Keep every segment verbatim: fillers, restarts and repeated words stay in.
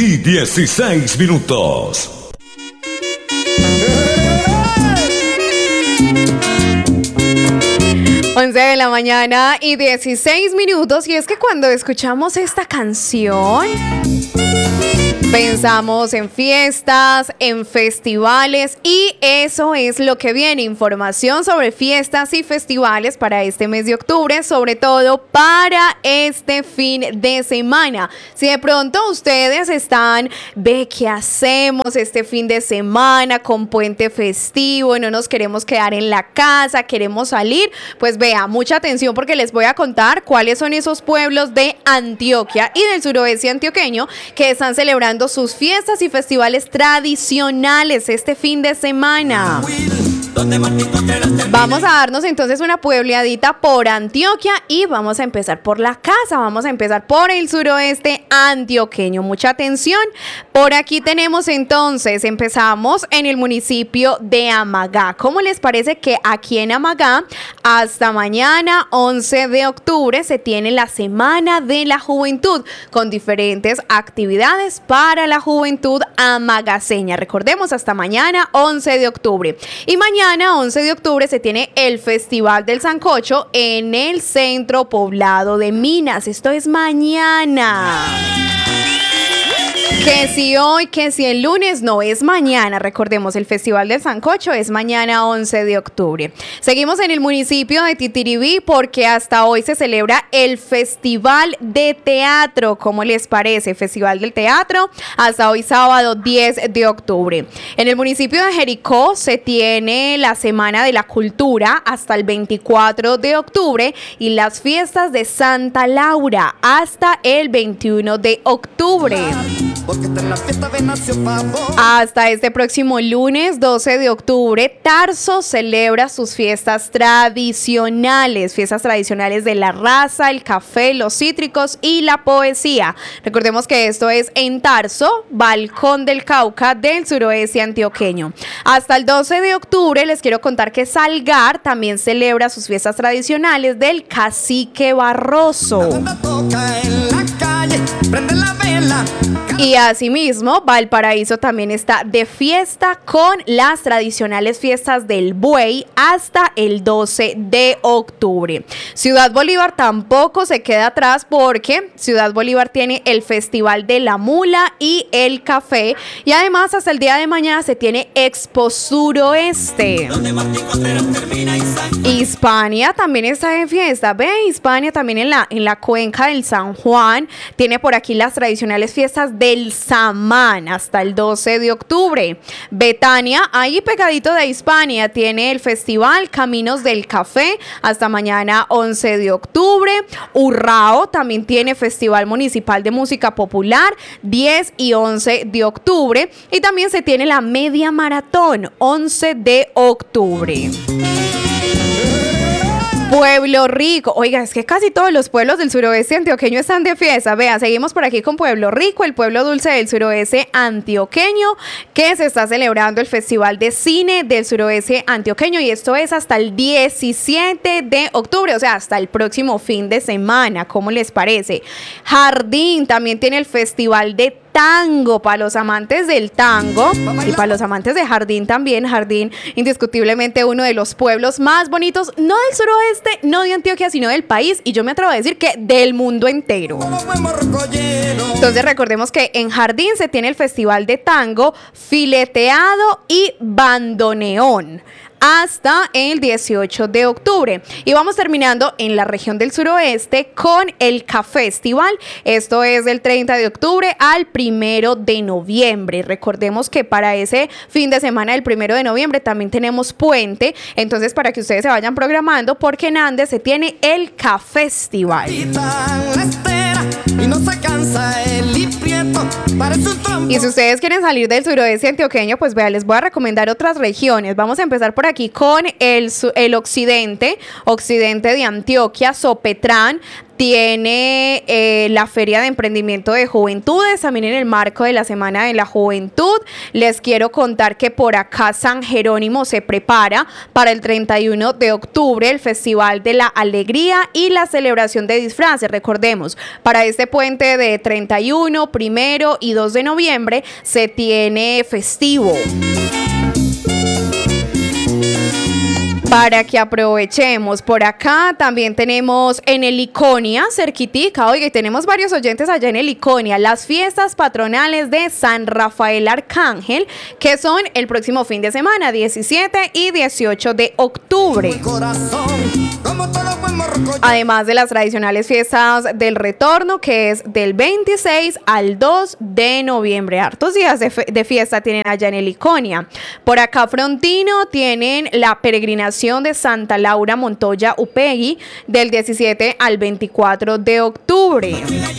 y dieciséis minutos. once de la mañana y dieciséis minutos. Y es que cuando escuchamos esta canción, pensamos en fiestas, en festivales, y eso es lo que viene, información sobre fiestas y festivales para este mes de octubre, sobre todo para este fin de semana. Si de pronto ustedes están, ve qué hacemos este fin de semana con puente festivo y no nos queremos quedar en la casa, queremos salir, pues vea, mucha atención porque les voy a contar cuáles son esos pueblos de Antioquia y del suroeste antioqueño que están celebrando sus fiestas y festivales tradicionales este fin de semana. Vamos a darnos entonces una puebleadita por Antioquia y vamos a empezar por la casa, vamos a empezar por el suroeste antioqueño. Mucha atención, por aquí tenemos entonces, empezamos en el municipio de Amagá. ¿Cómo les parece que aquí en Amagá hasta mañana once de octubre se tiene la Semana de la Juventud con diferentes actividades para la juventud amagaseña? Recordemos, hasta mañana once de octubre. Y mañana once de octubre se tiene el Festival del Sancocho en el Centro Poblado de Minas. Esto es mañana. Que si hoy, que si el lunes, no, es mañana. Recordemos, el Festival del Sancocho es mañana once de octubre. Seguimos en el municipio de Titiribí porque hasta hoy se celebra el Festival de Teatro. ¿Cómo les parece? Festival del Teatro hasta hoy sábado diez de octubre. En el municipio de Jericó se tiene la Semana de la Cultura hasta el veinticuatro de octubre y las fiestas de Santa Laura hasta el veintiuno de octubre. Hasta este próximo lunes doce de octubre, Tarso celebra sus fiestas tradicionales, fiestas tradicionales de la raza, el café, los cítricos y la poesía. Recordemos que esto es en Tarso, Balcón del Cauca del suroeste antioqueño. Hasta el doce de octubre les quiero contar que Salgar también celebra sus fiestas tradicionales del Cacique Barroso. Y asimismo, Valparaíso también está de fiesta con las tradicionales fiestas del Buey hasta el doce de octubre. Ciudad Bolívar tampoco se queda atrás porque Ciudad Bolívar tiene el Festival de la Mula y el Café. Y además hasta el día de mañana se tiene Expo Suroeste. Hispania también está de fiesta. Ve, Hispania también en la, en la cuenca del San Juan tiene por aquí las tradicionales fiestas del Samán hasta el doce de octubre. Betania, ahí pegadito de Hispania, tiene el festival Caminos del Café hasta mañana once de octubre. Urrao también tiene Festival Municipal de Música Popular diez y once de octubre. Y también se tiene la Media Maratón once de octubre. Pueblo Rico. Oiga, es que casi todos los pueblos del suroeste antioqueño están de fiesta. Vea, seguimos por aquí con Pueblo Rico, el pueblo dulce del suroeste antioqueño, que se está celebrando el Festival de Cine del suroeste antioqueño y esto es hasta el diecisiete de octubre, o sea, hasta el próximo fin de semana. ¿Cómo les parece? Jardín también tiene el Festival de Tango para los amantes del tango y para los amantes de Jardín también. Jardín, indiscutiblemente uno de los pueblos más bonitos, no del suroeste, no de Antioquia, sino del país, y yo me atrevo a decir que del mundo entero. Entonces recordemos que en Jardín se tiene el Festival de Tango, Fileteado y Bandoneón hasta el dieciocho de octubre. Y vamos terminando en la región del suroeste con el Café Festival. Esto es del treinta de octubre al primero de noviembre. Recordemos que para ese fin de semana del primero de noviembre también tenemos puente. Entonces, para que ustedes se vayan programando, porque en Andes se tiene el Café Festival. Y no se cansa el prieto, y si ustedes quieren salir del suroeste antioqueño, pues vean, les voy a recomendar otras regiones. Vamos a empezar por aquí con el, el occidente, occidente de Antioquia, Sopetrán, tiene eh, la Feria de Emprendimiento de Juventudes, también en el marco de la Semana de la Juventud. Les quiero contar que por acá San Jerónimo se prepara para el treinta y uno de octubre el Festival de la Alegría y la celebración de disfraces. Recordemos, para este puente de treinta y uno, primero y dos de noviembre se tiene festivo. Para que aprovechemos, por acá también tenemos en el Iconia, cerquitica, oiga, y tenemos varios oyentes allá en el Iconia, las fiestas patronales de San Rafael Arcángel, que son el próximo fin de semana, diecisiete y dieciocho de octubre. Además de las tradicionales fiestas del retorno, que es del veintiséis al dos de noviembre. Hartos días de, de fiesta tienen allá en el Iconia. Por acá Frontino tienen la peregrinación de Santa Laura Montoya Upegui del diecisiete al veinticuatro de octubre.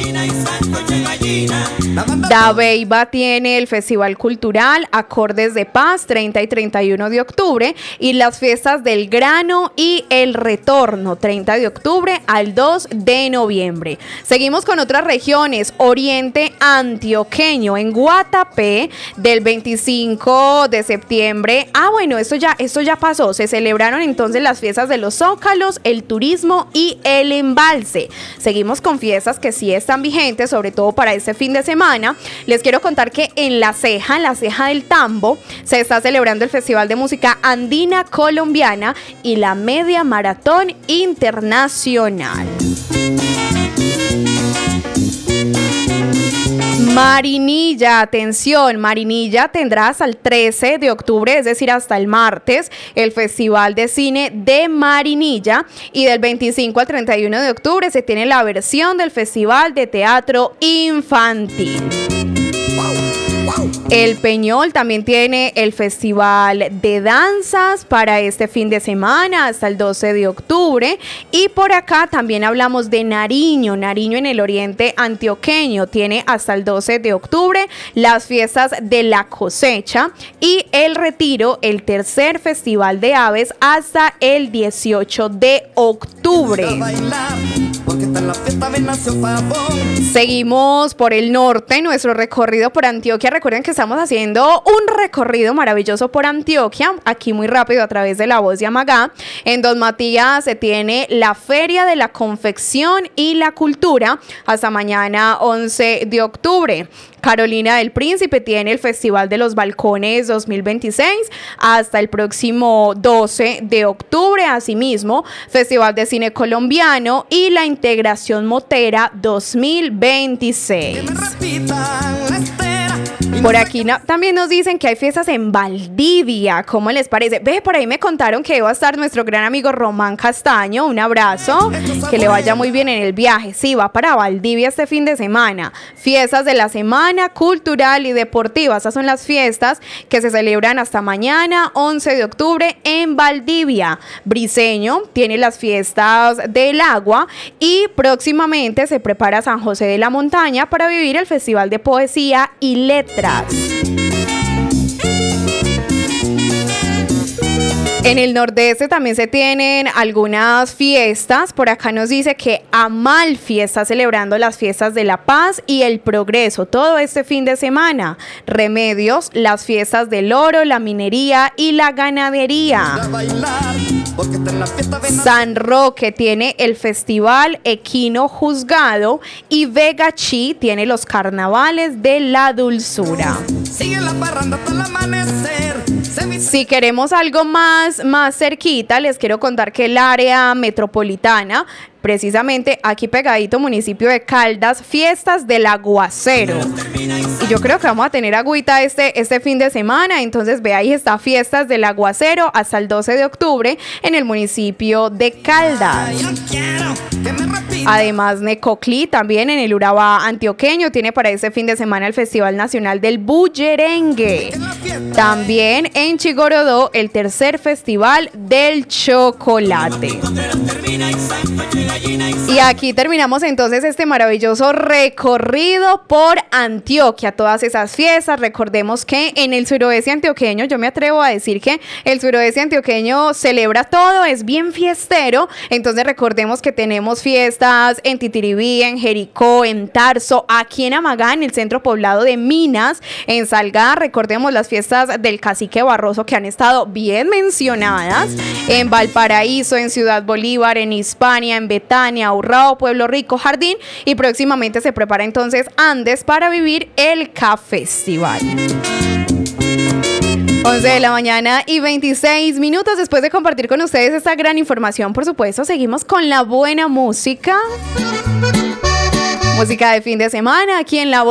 Dabeiba tiene el Festival Cultural Acordes de Paz treinta y treinta y uno de octubre y las fiestas del grano y el retorno treinta de octubre al dos de noviembre. Seguimos con otras regiones. Oriente Antioqueño en Guatapé del veinticinco de septiembre. Ah, bueno, esto ya, esto ya pasó. Se celebraron entonces las fiestas de los Zócalos, el turismo y el embalse. Seguimos con fiestas que sí están vigentes, sobre todo para este fin de semana. Les quiero contar que en La Ceja, en La Ceja del Tambo, se está celebrando el Festival de Música Andina Colombiana y la Media Maratón Internacional. Marinilla, atención, Marinilla tendrá hasta el trece de octubre, es decir, hasta el martes, el Festival de Cine de Marinilla y del veinticinco al treinta y uno de octubre se tiene la versión del Festival de Teatro Infantil. El Peñol también tiene el Festival de Danzas para este fin de semana hasta el doce de octubre. Y por acá también hablamos de Nariño. Nariño en el oriente antioqueño tiene hasta el doce de octubre las fiestas de la cosecha y el Retiro, el tercer Festival de Aves, hasta el dieciocho de octubre. Seguimos por el norte, nuestro recorrido por Antioquia. Recuerden que estamos haciendo un recorrido maravilloso por Antioquia, aquí muy rápido a través de La Voz de Amagá. En Don Matías se tiene la Feria de la Confección y la Cultura hasta mañana once de octubre. Carolina del Príncipe tiene el Festival de los Balcones dos mil veintiséis hasta el próximo doce de octubre. Asimismo, Festival de Cine Colombiano y la Integración Motera dos mil veintiséis. Por aquí no, también nos dicen que hay fiestas en Valdivia. ¿Cómo les parece? Ve, por ahí me contaron que va a estar nuestro gran amigo Román Castaño. Un abrazo, que le vaya muy bien en el viaje. Sí, va para Valdivia este fin de semana. Fiestas de la Semana Cultural y Deportiva. Esas son las fiestas que se celebran hasta mañana, once de octubre, en Valdivia. Briseño tiene las fiestas del agua y próximamente se prepara San José de la Montaña para vivir el Festival de Poesía y Letras. En el nordeste también se tienen algunas fiestas. Por acá nos dice que Amalfi está celebrando las fiestas de la paz y el progreso todo este fin de semana. Remedios, las fiestas del oro, la minería y la ganadería. San Roque tiene el Festival Equino Juzgado y Vega Chi tiene los carnavales de la dulzura. Sigue la parranda hasta el amanecer. Si queremos algo más, más cerquita, les quiero contar que el área metropolitana, precisamente aquí pegadito, municipio de Caldas, fiestas del aguacero. Y yo creo que vamos a tener agüita este, este fin de semana. Entonces ve, ahí está, fiestas del aguacero hasta el doce de octubre en el municipio de Caldas. Además, Necoclí, también en el Urabá antioqueño, tiene para este fin de semana el Festival Nacional del Bullerengue. También en Chigorodó, el tercer Festival del Chocolate. Y aquí terminamos entonces este maravilloso recorrido por Antioquia, todas esas fiestas. Recordemos que en el suroeste antioqueño, yo me atrevo a decir que el suroeste antioqueño celebra todo, es bien fiestero. Entonces recordemos que tenemos fiestas en Titiribí, en Jericó, en Tarso, aquí en Amagá, en el centro poblado de Minas, en Salgar. Recordemos las fiestas del Cacique Barroso que han estado bien mencionadas, en Valparaíso, en Ciudad Bolívar, en Hispania, en Betania, Urrao, Pueblo Rico, Jardín, y próximamente se prepara entonces Andes para vivir el Cafestival. once de la mañana y veintiséis minutos. Después de compartir con ustedes esta gran información, por supuesto, seguimos con la buena música. Música de fin de semana aquí en La Voz.